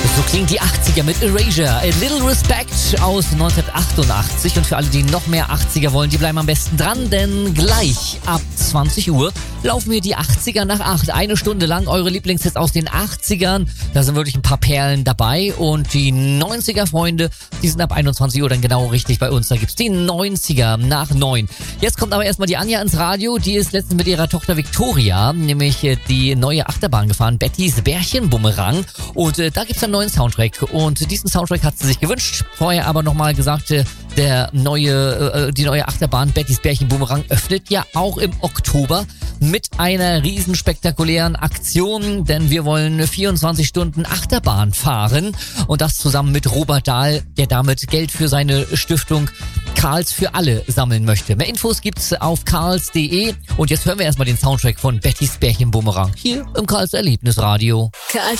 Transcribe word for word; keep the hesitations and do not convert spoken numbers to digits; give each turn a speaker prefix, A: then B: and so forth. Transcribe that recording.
A: So klingt die achtziger mit Erasure. A Little Respect aus neunzehnhundertachtundachtzig. Und für alle, die noch mehr achtziger wollen, die bleiben am besten dran, denn gleich ab zwanzig Uhr laufen wir die achtziger nach acht. Eine Stunde lang eure Lieblingshits aus den achtzigern. Da sind wirklich ein paar Perlen dabei. Und die neunziger-Freunde, die sind ab einundzwanzig Uhr dann genau richtig bei uns. Da gibt's die neunziger nach neun. Jetzt kommt aber erstmal die Anja ins Radio. Die ist letztens mit ihrer Tochter Victoria, nämlich die neue Achterbahn gefahren, Bettys Bärchenbumerang. Und äh, da gibt's einen neuen Soundtrack. Und diesen Soundtrack hat sie sich gewünscht. Vorher aber nochmal gesagt, äh, der neue, äh, die neue Achterbahn Bettys Bärchenbumerang öffnet ja auch im Oktober mit einer riesen spektakulären Aktion, denn wir wollen vierundzwanzig Stunden Achterbahn fahren und das zusammen mit Robert Dahl, der damit Geld für seine Stiftung Karls für alle sammeln möchte. Mehr Infos gibt's auf karls punkt de und jetzt hören wir erstmal den Soundtrack von Bettys Bärchenbumerang hier im Karls Erlebnisradio.
B: Karls